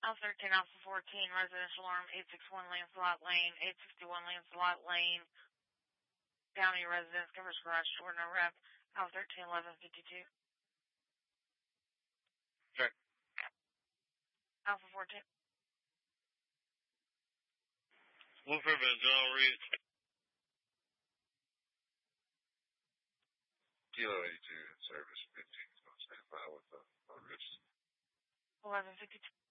Alpha 13, Alpha 14, residential alarm 861 Lancelot Lane, 861 Lancelot Lane, County residence covers garage door, no rep, Alpha 13, 1152. Check. Alpha 14. Wolford, General Reed. Kilo 82 in service, 15, stand by with the risk. 1152.